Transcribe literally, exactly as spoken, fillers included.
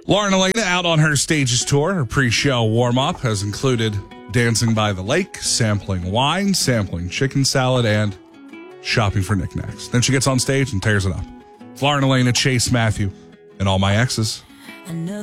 Lauren Elena out on her stages tour. Her pre-show warm-up has included dancing by the lake, sampling wine, sampling chicken salad, and shopping for knickknacks. Then she gets on stage and tears it up. It's Lauren Elena, Chase Matthew, and all my exes.